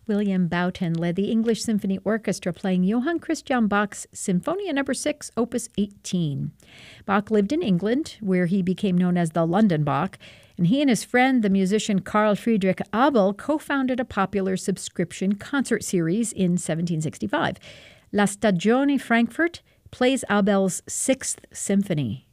William Boughton led the English Symphony Orchestra playing Johann Christian Bach's Sinfonia No. 6, Opus 18. Bach lived in England, where he became known as the London Bach, and he and his friend, the musician Carl Friedrich Abel, co-founded a popular subscription concert series in 1765. La Stagione Frankfurt plays Abel's Sixth Symphony.